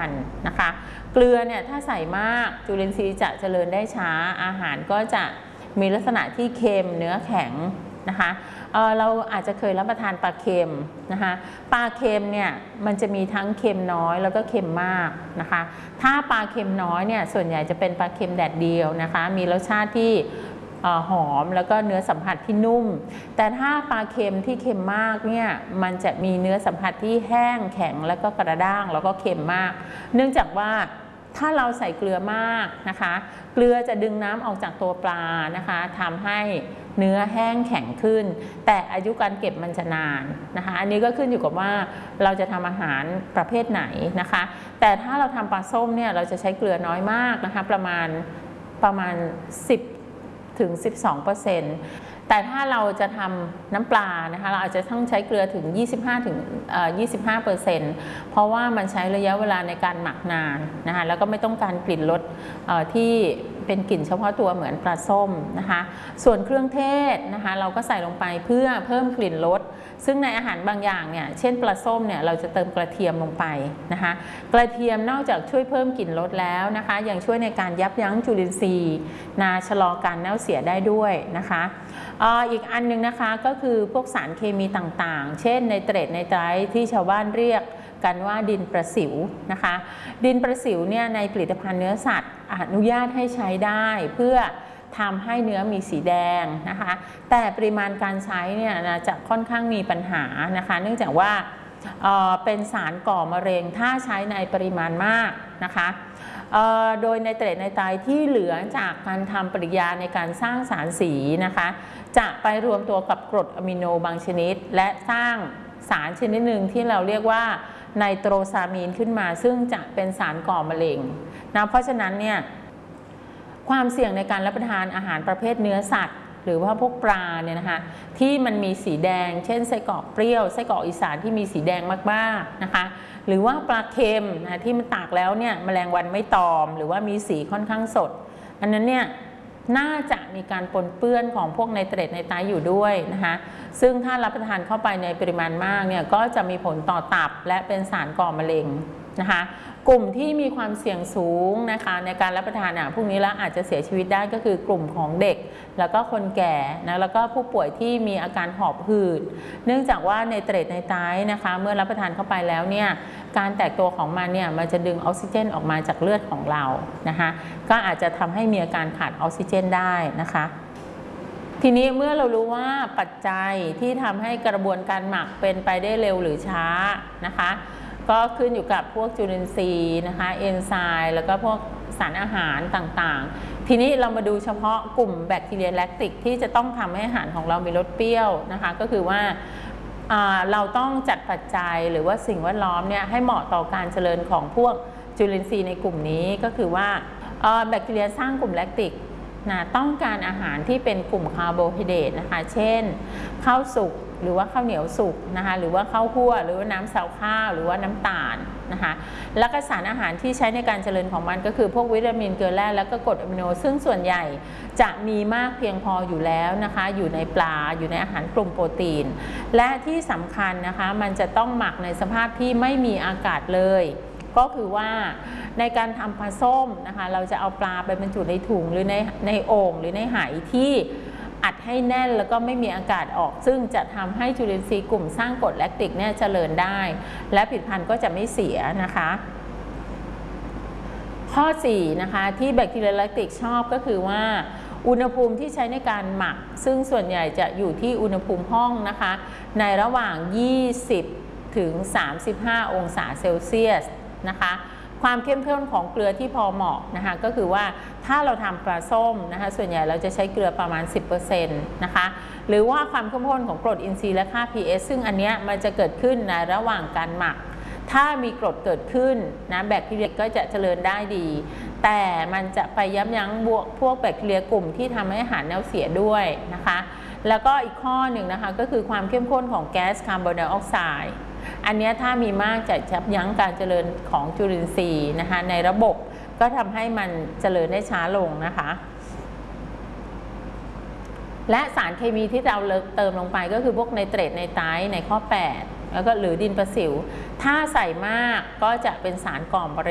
กันนะคะเกลือเนี่ยถ้าใส่มากจุลินทรีย์จะเจริญได้ช้าอาหารก็จะมีลักษณะที่เค็มเนื้อแข็งนะคะเราอาจจะเคยรับประทานปลาเค็มนะคะปลาเค็มเนี่ยมันจะมีทั้งเค็มน้อยแล้วก็เค็มมากนะคะถ้าปลาเค็มน้อยเนี่ยส่วนใหญ่จะเป็นปลาเค็มแดดเดียวนะคะมีรสชาติที่หอมแล้วก็เนื้อสัมผัสที่นุ่มแต่ถ้าปลาเค็มที่เค็มมากเนี่ยมันจะมีเนื้อสัมผัสที่แห้งแข็งแล้วก็กระด้างแล้วก็เค็มมากเนื่องจากว่าถ้าเราใส่เกลือมากนะคะเกลือจะดึงน้ำออกจากตัวปลานะคะทำให้เนื้อแห้งแข็งขึ้นแต่อายุการเก็บมันจะนานนะคะอันนี้ก็ขึ้นอยู่กับว่าเราจะทำอาหารประเภทไหนนะคะแต่ถ้าเราทำปลาส้มเนี่ยเราจะใช้เกลือน้อยมากนะคะประมาณ10 ถึง 12%แต่ถ้าเราจะทำน้ำปลานะคะเราอาจจะต้องใช้เกลือถึง 25% เพราะว่ามันใช้ระยะเวลาในการหมักนานนะคะแล้วก็ไม่ต้องการกลิ่นรสที่เป็นกลิ่นเฉพาะตัวเหมือนปลาส้มนะคะส่วนเครื่องเทศนะคะเราก็ใส่ลงไปเพื่อเพิ่มกลิ่นรสซึ่งในอาหารบางอย่างเนี่ยเช่นปลาส้มเนี่ยเราจะเติมกระเทียมลงไปนะคะกระเทียมนอกจากช่วยเพิ่มกลิ่นรสแล้วนะคะยังช่วยในการยับยั้งจุลินทรีย์ชะลอการเน่าเสียได้ด้วยนะคะอีกอันนึงนะคะก็คือพวกสารเคมีต่างๆเช่นไนเตรตไนไตรท์ที่ชาวบ้านเรียกกันว่าดินประสิวนะคะดินประสิวเนี่ยในผลิตภัณฑ์เนื้อสัตว์อนุญาตให้ใช้ได้เพื่อทำให้เนื้อมีสีแดงนะคะแต่ปริมาณการใช้เนี่ยจะค่อนข้างมีปัญหานะคะเนื่องจากว่าเป็นสารก่อมะเร็งถ้าใช้ในปริมาณมากนะคะโดยไนเตรตไนไตรท์ที่เหลือจากการทำปฏิกิริยาในการสร้างสารสีนะคะจะไปรวมตัวกับกรดอะมิโนบางชนิดและสร้างสารชนิดหนึ่งที่เราเรียกว่าไนโตรซามีนขึ้นมาซึ่งจะเป็นสารก่อมะเร็งนะเพราะฉะนั้นเนี่ยความเสี่ยงในการรับประทานอาหารประเภทเนื้อสัตว์หรือว่าพวกปลาเนี่ยนะคะที่มันมีสีแดงเช่นไส้กรอกเปรี้ยวไส้กรอกอีสานที่มีสีแดงมากๆนะคะหรือว่าปลาเค็มนะที่มันตากแล้วเนี่ยแมลงวันไม่ตอมหรือว่ามีสีค่อนข้างสดอันนั้นเนี่ยน่าจะมีการปนเปื้อนของพวกไนเตรตไนไตรท์อยู่ด้วยนะคะซึ่งถ้ารับประทานเข้าไปในปริมาณมากเนี่ยก็จะมีผลต่อตับและเป็นสารก่อมะเร็งนะคะกลุ่มที่มีความเสี่ยงสูงนะคะในการรับประทานพวกนี้แล้วอาจจะเสียชีวิตได้ก็คือกลุ่มของเด็กแล้วก็คนแก่นะแล้วก็ผู้ป่วยที่มีอาการหอบหืดเนื่องจากว่าไนเตรตไนไตรท์นะคะเมื่อรับประทานเข้าไปแล้วเนี่ยการแตกตัวของมันเนี่ยมันจะดึงออกซิเจนออกมาจากเลือดของเรานะคะก็อาจจะทำให้มีอาการขาดออกซิเจนได้นะคะทีนี้เมื่อเรารู้ว่าปัจจัยที่ทำให้กระบวนการหมักเป็นไปได้เร็วหรือช้านะคะก็ขึ้นอยู่กับพวกจุลินทรีย์นะคะเอนไซม์แล้วก็พวกสารอาหารต่างๆทีนี้เรามาดูเฉพาะกลุ่มแบคทีเรียแลคติกที่จะต้องทำให้อาหารของเรามีรสเปรี้ยวนะคะก็คือว่าเราต้องจัดปัจจัยหรือว่าสิ่งแวดล้อมเนี่ยให้เหมาะต่อการเจริญของพวกจุลินทรีย์ในกลุ่มนี้ก็คือว่าแบคทีเรียสร้างกลุ่มแลคติกต้องการอาหารที่เป็นกลุ่มคาร์โบไฮเดรตนะคะเช่นข้าวสุกหรือว่าข้าวเหนียวสุกนะคะหรือว่าข้าวคั่วหรือว่าน้ำซาวข้าวหรือว่าน้ำตาลนะคะแล้วก็สารอาหารที่ใช้ในการเจริญของมันก็คือพวกวิตามินเกลือแร่แล้วก็กรดอะมิโนซึ่งส่วนใหญ่จะมีมากเพียงพออยู่แล้วนะคะอยู่ในปลาอยู่ในอาหารกลุ่มโปรตีนและที่สำคัญนะคะมันจะต้องหมักในสภาพที่ไม่มีอากาศเลยก็คือว่าในการทำปลาส้มนะคะเราจะเอาปลาไปบรรจุในถุงหรือในโอ่งหรือในไหที่อัดให้แน่นแล้วก็ไม่มีอากาศออกซึ่งจะทำให้จุลินทรีย์กลุ่มสร้างกรดแลคติกเนี่ยเจริญได้และผลิตภัณฑ์ก็จะไม่เสียนะคะข้อ4นะคะที่แบคทีเรียแลคติกชอบก็คือว่าอุณหภูมิที่ใช้ในการหมักซึ่งส่วนใหญ่จะอยู่ที่อุณหภูมิห้องนะคะในระหว่าง20 ถึง 35 องศาเซลเซียสนะคะความเข้มข้นของเกลือที่พอเหมาะนะคะก็คือว่าถ้าเราทำปลาส้มนะคะส่วนใหญ่เราจะใช้เกลือประมาณ 10% นะคะหรือว่าความเข้มข้นของกรดอินทรีย์และค่า pH ซึ่งอันนี้มันจะเกิดขึ้นในระหว่างการหมักถ้ามีกรดเกิดขึ้นนะแบคทีเรียก็จะเจริญได้ดีแต่มันจะไปยับยั้งพวกแบคทีเรียกลุ่มที่ทำให้อาหารเน่าเสียด้วยนะคะแล้วก็อีกข้อหนึ่งนะคะก็คือความเข้มข้นของแก๊สคาร์บอนไดออกไซด์อันนี้ถ้ามีมากจะยับยั้งการเจริญของจุลินทรีย์นะคะในระบบก็ทำให้มันเจริญได้ช้าลงนะคะและสารเคมีที่เราเติมลงไปก็คือพวกไนเตรตไนไตรท์ในข้อ8แล้วก็หรือดินประสิวถ้าใส่มากก็จะเป็นสารก่อมะเร็ง